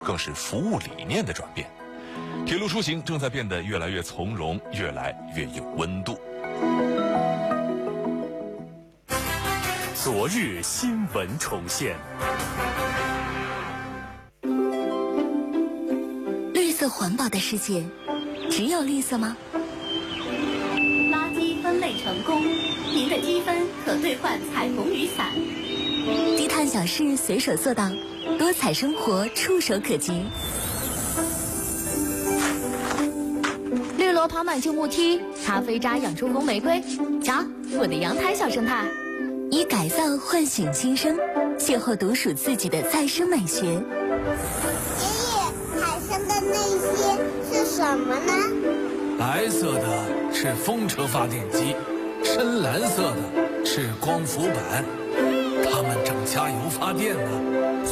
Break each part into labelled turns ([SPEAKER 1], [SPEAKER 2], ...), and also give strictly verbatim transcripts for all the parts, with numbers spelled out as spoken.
[SPEAKER 1] 更是服务理念的转变。铁路出行正在变得越来越从容，越来越有温度。
[SPEAKER 2] 昨日新闻重现。
[SPEAKER 3] 绿色环保的世界，只有绿色吗？
[SPEAKER 4] 垃圾分类成功，您的积分可兑换彩虹雨伞。
[SPEAKER 3] 低碳小事随手做到，多彩生活触手可及。
[SPEAKER 5] 绿萝跑满旧木梯，咖啡渣养出红玫瑰。瞧，我的阳台小生态。
[SPEAKER 3] 以改造唤醒新生，邂逅独属自己的再生美学。
[SPEAKER 6] 爷爷，海参的那些是什么呢？
[SPEAKER 7] 白色的是风车发电机，深蓝色的是光伏板，它们正加油发电呢。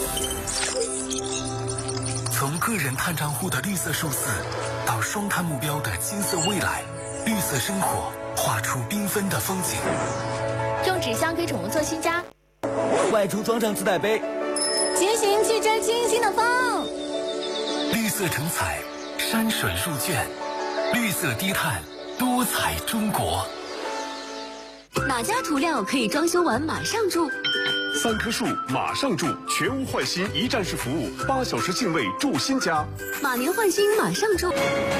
[SPEAKER 7] 从个人碳账户的绿色数字，到双碳目标的金色未来，绿色生活画出缤纷的风景。
[SPEAKER 5] 用纸箱给宠物做新家，
[SPEAKER 8] 外出装上自带杯，
[SPEAKER 5] 骑行去追清新的风。
[SPEAKER 7] 绿色成彩，山水入卷，绿色低碳，多彩中国。
[SPEAKER 3] 哪家涂料可以装修完马上住？
[SPEAKER 2] 三棵树马上住，全屋换新一站式服务，八小时进位住新家。
[SPEAKER 3] 马年换新马上住。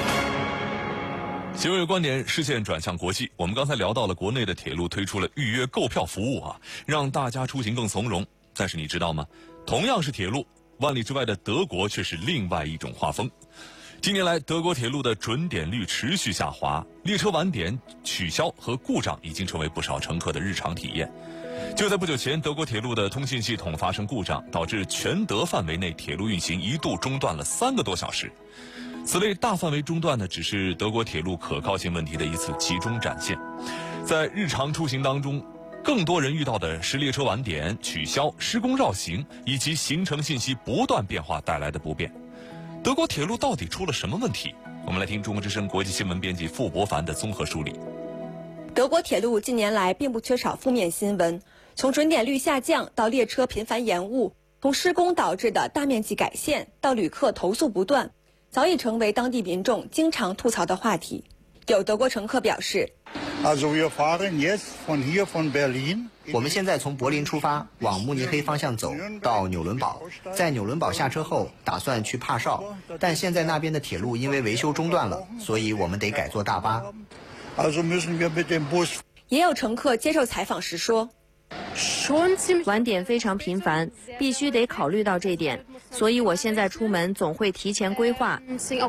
[SPEAKER 1] 新闻观点视线转向国际，我们刚才聊到了国内的铁路推出了预约购票服务啊，让大家出行更从容。但是你知道吗？同样是铁路，万里之外的德国却是另外一种画风。近年来，德国铁路的准点率持续下滑，列车晚点、取消和故障已经成为不少乘客的日常体验。就在不久前，德国铁路的通信系统发生故障，导致全德范围内铁路运行一度中断了三个多小时。此类大范围中断呢，只是德国铁路可靠性问题的一次集中展现。在日常出行当中，更多人遇到的是列车晚点、取消、施工绕行以及行程信息不断变化带来的不便。德国铁路到底出了什么问题？我们来听中国之声国际新闻编辑傅博凡的综合梳理。
[SPEAKER 9] 德国铁路近年来并不缺少负面新闻，从准点率下降到列车频繁延误，从施工导致的大面积改线到旅客投诉不断，早已成为当地民众经常吐槽的话题。有德国乘客表示，
[SPEAKER 10] 我们现在从柏林出发，往慕尼黑方向走，到纽伦堡。在纽伦堡下车后，打算去帕绍，但现在那边的铁路因为维修中断了，所以我们得改坐大巴。
[SPEAKER 9] 也有乘客接受采访时说，
[SPEAKER 11] 晚点非常频繁，必须得考虑到这点，所以我现在出门总会提前规划。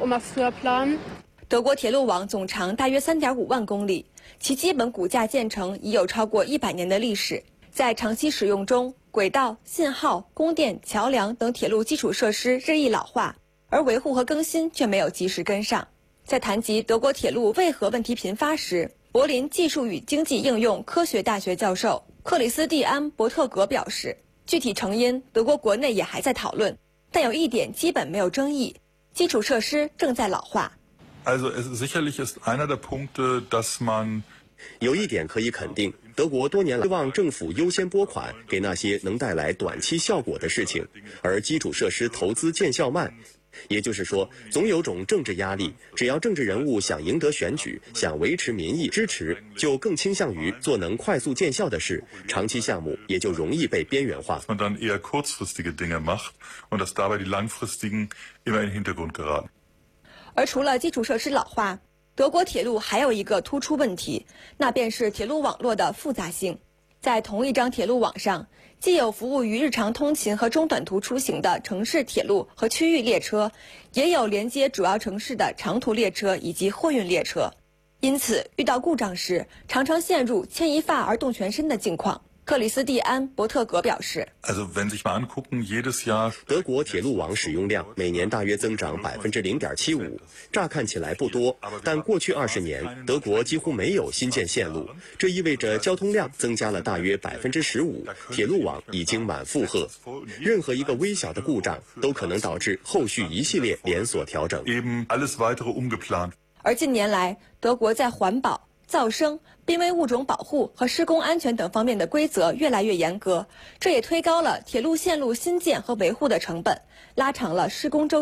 [SPEAKER 9] 德国铁路网总长大约 三点五万公里，其基本骨架建成已有超过一百年的历史。在长期使用中，轨道、信号、供电、桥梁等铁路基础设施日益老化，而维护和更新却没有及时跟上。在谈及德国铁路为何问题频发时，柏林技术与经济应用科学大学教授克里斯蒂安·伯特格表示，具体成因德国国内也还在讨论，但有一点基本没有争议，基础设施正在老化。
[SPEAKER 12] Also es sicherlich ist einer der Punkte, dass man
[SPEAKER 13] 有一点可以肯定，德国多年来希望政府优先拨款给那些能带来短期效果的事情，而基础设施投资见效慢。也就是说，总有种政治压力，只要政治人物想赢得选举，想维持民意支持，就更倾向于做能快速见效的事，长期项目也就容易被边缘化。
[SPEAKER 12] Und dann eher kurzfristige Dinge macht und dass dabei die langfristigen immer in den Hintergrund geraten.
[SPEAKER 9] 而除了基础设施老化，德国铁路还有一个突出问题，那便是铁路网络的复杂性。在同一张铁路网上，既有服务于日常通勤和中短途出行的城市铁路和区域列车，也有连接主要城市的长途列车以及货运列车。因此，遇到故障时，常常陷入牵一发而动全身的境况。克里斯蒂安·伯特格表示，
[SPEAKER 12] Also wenn sich mal angucken, jedes Jahr
[SPEAKER 13] 德国铁路网使用量每年大约增长百分之零点七五，乍看起来不多，但过去二十年，德国几乎没有新建线路，这意味着交通量增加了大约百分之十五，铁路网已经满负荷。任何一个微小的故障都可能导致后续一系列连锁调整。
[SPEAKER 12] eben alles weitere umgeplant。
[SPEAKER 9] 而近年来，德国在环保、 噪声、濒危物种保护和施工安全等方面的规则越来越严格，这也推高了铁路线路新建和维护的成本，拉长了施工周